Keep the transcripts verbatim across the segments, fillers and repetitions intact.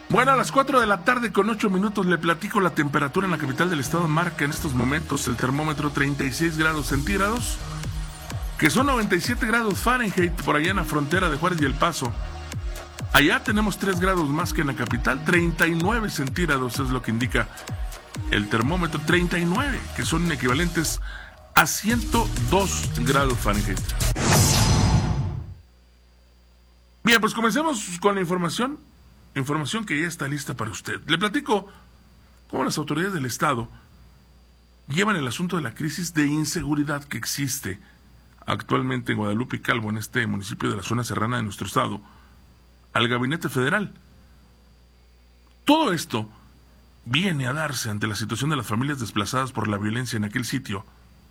Bueno, a las cuatro de la tarde con ocho minutos le platico la temperatura en la capital del estado. Marca en estos momentos el termómetro treinta y seis grados centígrados, que son noventa y siete grados Fahrenheit por allá en la frontera de Juárez y El Paso. Allá tenemos tres grados más que en la capital, treinta y nueve centígrados es lo que indica el termómetro, treinta y nueve, que son equivalentes a ciento dos grados Fahrenheit. Bien, pues comencemos con la información. Información que ya está lista para usted. Le platico cómo las autoridades del estado llevan el asunto de la crisis de inseguridad que existe actualmente en Guadalupe y Calvo, en este municipio de la zona serrana de nuestro estado, al gabinete federal. Todo esto viene a darse ante la situación de las familias desplazadas por la violencia en aquel sitio.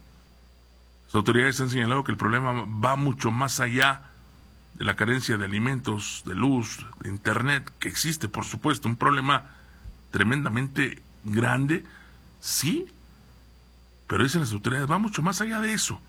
Las autoridades han señalado que el problema va mucho más allá de la carencia de alimentos, de luz, de internet, que existe, por supuesto, un problema tremendamente grande, sí, pero dicen las autoridades, va mucho más allá de eso.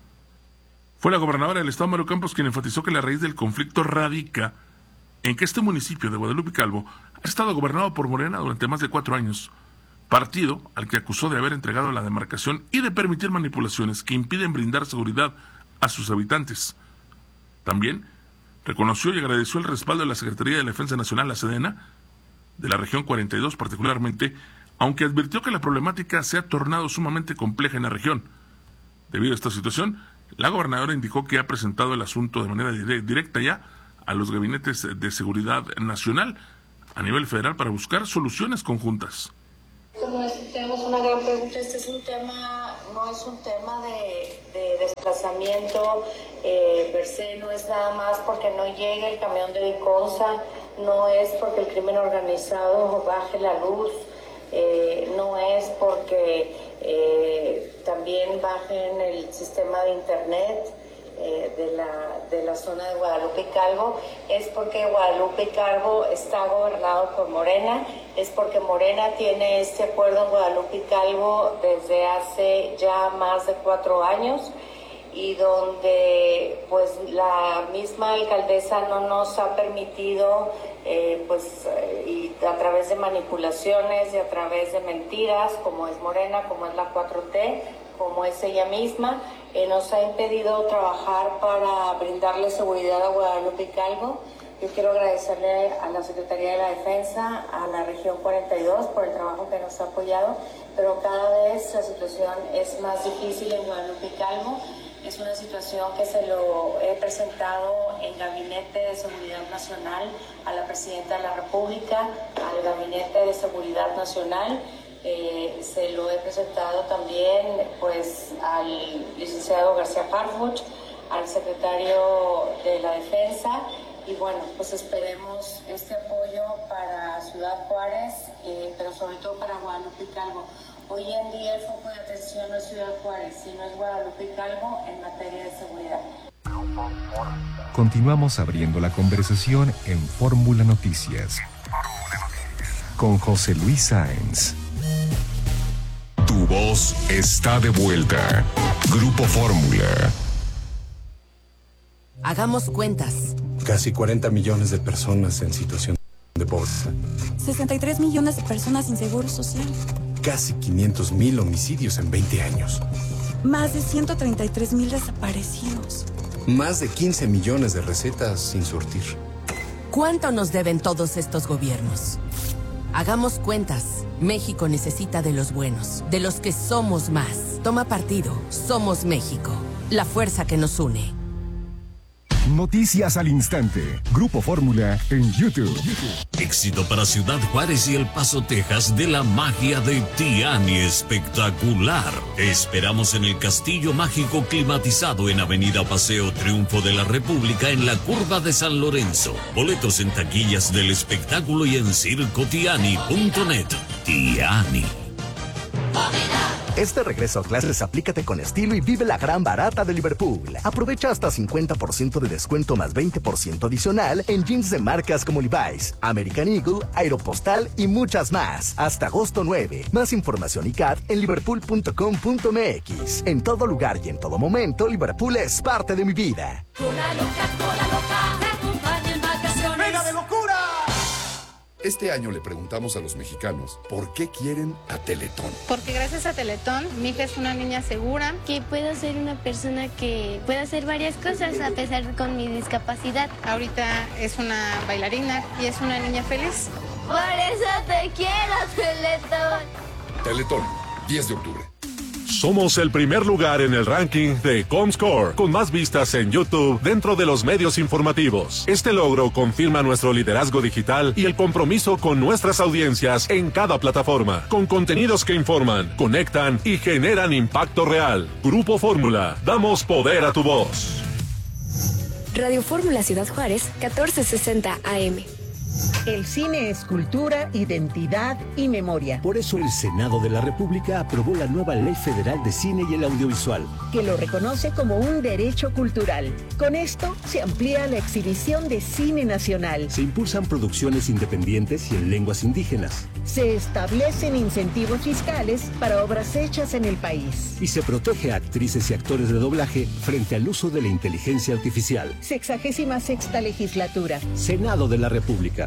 Fue la gobernadora del estado, Mario Campos, quien enfatizó que la raíz del conflicto radica en que este municipio de Guadalupe y Calvo ha estado gobernado por Morena durante más de cuatro años, partido al que acusó de haber entregado la demarcación y de permitir manipulaciones que impiden brindar seguridad a sus habitantes. También reconoció y agradeció el respaldo de la Secretaría de la Defensa Nacional, la Sedena, de la región cuarenta y dos particularmente, aunque advirtió que la problemática se ha tornado sumamente compleja en la región. Debido a esta situación, la gobernadora indicó que ha presentado el asunto de manera directa ya a los gabinetes de seguridad nacional a nivel federal para buscar soluciones conjuntas. Como tenemos una gran pregunta, este es un tema, no es un tema de, de desplazamiento eh, per se, no es nada más porque no llegue el camión de Viconsa, no es porque el crimen organizado baje la luz, eh, no es porque eh, también bajen el sistema de internet eh, de, la, de la zona de Guadalupe y Calvo, es porque Guadalupe y Calvo está gobernado por Morena, es porque Morena tiene este acuerdo en Guadalupe y Calvo desde hace ya más de cuatro años y donde pues la misma alcaldesa no nos ha permitido eh, pues eh, y a través de manipulaciones y a través de mentiras como es Morena, como es la cuatro T, como es ella misma, eh, nos ha impedido trabajar para brindarle seguridad a Guadalupe y Calvo. Yo quiero agradecerle a la Secretaría de la Defensa, a la región cuarenta y dos por el trabajo que nos ha apoyado, pero cada vez la situación es más difícil en Guadalupe y Calvo. Es una situación que se lo he presentado en Gabinete de Seguridad Nacional a la Presidenta de la República, al Gabinete de Seguridad Nacional. Eh, se lo he presentado también pues al licenciado García Harfuch, al secretario de la Defensa. Y bueno, pues esperemos este apoyo para Ciudad Juárez, eh, pero sobre todo para Guadalupe y Calvo. Hoy en día el foco de atención no es Ciudad Juárez, sino es Guadalupe y Calvo en materia de seguridad. Continuamos abriendo la conversación en Fórmula Noticias con José Luis Sáenz. Tu voz está de vuelta. Grupo Fórmula. Hagamos cuentas. Casi cuarenta millones de personas en situación de pobreza. sesenta y tres millones de personas sin seguro social. Casi quinientos mil homicidios en veinte años. Más de ciento treinta y tres mil desaparecidos. Más de quince millones de recetas sin surtir. ¿Cuánto nos deben todos estos gobiernos? Hagamos cuentas. México necesita de los buenos, de los que somos más. Toma partido. Somos México. La fuerza que nos une. Noticias al instante. Grupo Fórmula en YouTube. Éxito para Ciudad Juárez y El Paso, Texas, de la magia de Tiani espectacular. Esperamos en el Castillo Mágico climatizado en Avenida Paseo Triunfo de la República en la curva de San Lorenzo. Boletos en taquillas del espectáculo y en circo tiani punto net. Tiani. Este regreso a clases aplícate con estilo y vive la gran barata de Liverpool. Aprovecha hasta cincuenta por ciento de descuento más veinte por ciento adicional en jeans de marcas como Levi's, American Eagle, Aeropostal y muchas más. Hasta agosto nueve. Más información y C A T en liverpool punto com punto m x. En todo lugar y en todo momento, Liverpool es parte de mi vida. Cola loca, cola loca, te acompaña en vacaciones. ¡Venga de locura! Este año le preguntamos a los mexicanos por qué quieren a Teletón. Porque gracias a Teletón, mi hija es una niña segura. Que puedo ser una persona que pueda hacer varias cosas a pesar de con mi discapacidad. Ahorita es una bailarina y es una niña feliz. Por eso te quiero, Teletón. Teletón, diez de octubre. Somos el primer lugar en el ranking de Comscore, con más vistas en YouTube dentro de los medios informativos. Este logro confirma nuestro liderazgo digital y el compromiso con nuestras audiencias en cada plataforma, con contenidos que informan, conectan y generan impacto real. Grupo Fórmula, damos poder a tu voz. Radio Fórmula Ciudad Juárez, catorce sesenta A M. El cine es cultura, identidad y memoria. Por eso el Senado de la República aprobó la nueva Ley Federal de Cine y el Audiovisual, que lo reconoce como un derecho cultural. Con esto se amplía la exhibición de cine nacional. Se impulsan producciones independientes y en lenguas indígenas. Se establecen incentivos fiscales para obras hechas en el país. Y se protege a actrices y actores de doblaje frente al uso de la inteligencia artificial. Sexagésima sexta legislatura. Senado de la República.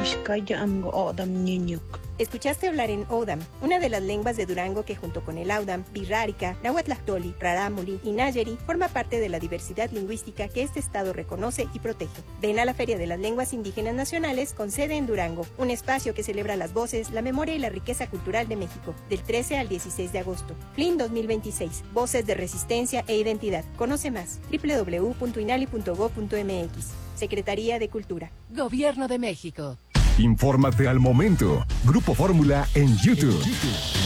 Escuchaste hablar en Odam, una de las lenguas de Durango que junto con el Audam, Birrárica, Nahuatlactoli, Rarámuri y Nayeri forma parte de la diversidad lingüística que este estado reconoce y protege. Ven a la Feria de las Lenguas Indígenas Nacionales con sede en Durango, un espacio que celebra las voces, la memoria y la riqueza cultural de México, del trece al dieciséis de agosto. F L I N dos mil veintiséis, Voces de Resistencia e Identidad. Conoce más, doble u doble u doble u punto inali punto gob punto m x. Secretaría de Cultura. Gobierno de México. Infórmate al momento. Grupo Fórmula en YouTube.